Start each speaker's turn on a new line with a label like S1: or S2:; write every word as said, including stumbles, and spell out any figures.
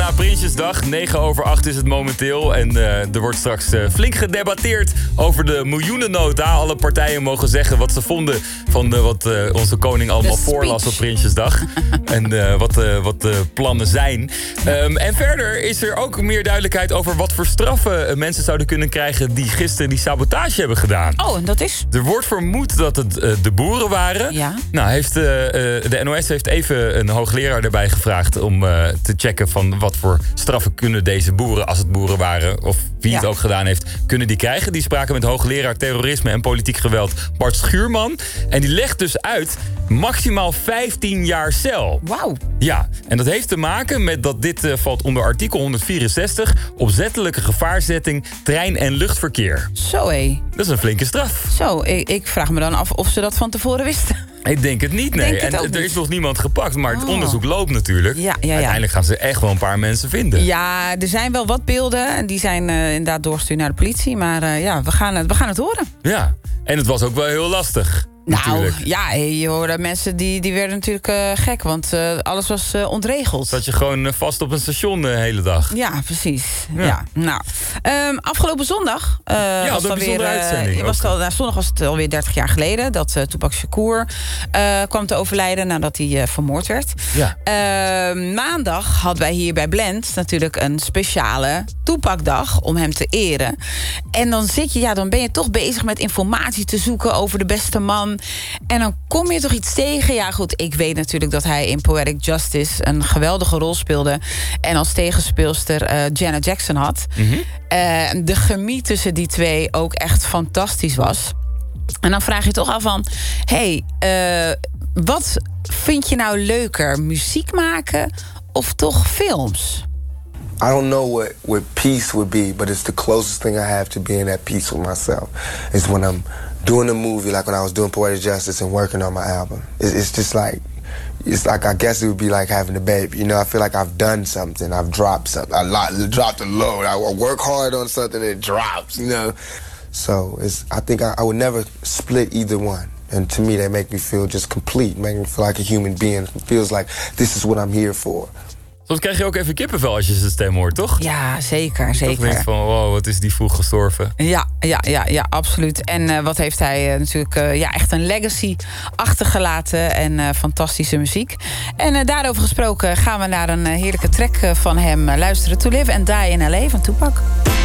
S1: na Prinsjesdag. negen over acht is het momenteel. En uh, er wordt straks uh, flink gedebatteerd over de miljoenennota. Alle partijen mogen zeggen wat ze vonden van uh, wat uh, onze koning allemaal voorlas op Prinsjesdag. En uh, wat, uh, wat de plannen zijn. Um, en verder is er ook meer duidelijkheid over wat voor straffen uh, mensen zouden kunnen krijgen die gisteren die sabotage hebben gedaan.
S2: Oh, en dat is?
S1: Er wordt vermoed dat het uh, de boeren waren.
S2: Ja.
S1: Nou, heeft, uh, de N O S heeft even een hoogleraar erbij gevraagd om uh, te checken van wat voor straffen kunnen deze boeren, als het boeren waren, of wie het
S2: ja.
S1: ook gedaan heeft, kunnen die krijgen. Die spraken met hoogleraar terrorisme en politiek geweld Bart Schuurman. En die legt dus uit maximaal vijftien jaar cel.
S2: Wauw.
S1: Ja, en dat heeft te maken met dat dit uh, valt onder artikel honderdvierenzestig... opzettelijke gevaarzetting trein- en luchtverkeer.
S2: Zo hé.
S1: Dat is een flinke straf.
S2: Zo, ik, ik vraag me dan af of ze dat van tevoren wisten.
S1: Ik denk het niet, nee.
S2: Het
S1: en
S2: ook
S1: er
S2: niet.
S1: is nog niemand gepakt, maar het
S2: Oh.
S1: onderzoek loopt natuurlijk.
S2: Ja, ja, ja.
S1: Uiteindelijk gaan ze echt wel een paar mensen vinden.
S2: Ja, er zijn wel wat beelden. En die zijn uh, inderdaad doorgestuurd naar de politie. Maar uh, ja, we gaan, het, we gaan het horen.
S1: Ja, en het was ook wel heel lastig.
S2: Nou,
S1: natuurlijk.
S2: ja, je hoorde mensen die, die werden natuurlijk uh, gek. Want uh, alles was uh, ontregeld.
S1: Zat je gewoon uh, vast op een station de hele dag.
S2: Ja, precies.
S1: Ja.
S2: Ja. Nou, um, afgelopen zondag uh,
S1: Ja,
S2: was
S1: een
S2: het alweer,
S1: bijzondere
S2: uh,
S1: uitzending
S2: was het
S1: ook.
S2: al, nou, zondag was het alweer dertig jaar geleden dat uh, Tupac Shakur uh, kwam te overlijden nadat hij uh, vermoord werd.
S1: Ja.
S2: Uh, maandag hadden wij hier bij Blend natuurlijk een speciale Tupac-dag om hem te eren. En dan zit je, ja, dan ben je toch bezig met informatie te zoeken over de beste man. En dan kom je toch iets tegen. Ja, goed, ik weet natuurlijk dat hij in Poetic Justice een geweldige rol speelde. En als tegenspeelster uh, Janet Jackson had.
S1: Mm-hmm.
S2: Uh, de chemie tussen die twee ook echt fantastisch was. En dan vraag je toch af van, hey, uh, wat vind je nou leuker? Muziek maken of toch films?
S3: I don't know what, what peace would be, but it's the closest thing I have to being at peace with myself. Is when I'm doing a movie, like when I was doing Poetic Justice and working on my album. It's, it's just like, it's like, I guess it would be like having a baby. You know, I feel like I've done something. I've dropped something. I lot, dropped a load. I work hard on something and it drops, you know. So it's, I think I, I would never split either one. And to me, they make me feel just complete. Make me feel like a human being. It feels like this is what I'm here for.
S1: Soms krijg je ook even kippenvel als je zijn stem hoort, toch?
S2: Ja, zeker, zeker.
S1: Toch denk van, wow, wat is die vroeg gestorven.
S2: Ja, ja, ja, ja, absoluut. En uh, wat heeft hij uh, natuurlijk uh, ja, echt een legacy achtergelaten. En uh, fantastische muziek. En uh, daarover gesproken gaan we naar een uh, heerlijke track uh, van hem uh, luisteren. To Live and Die in L A van Tupac.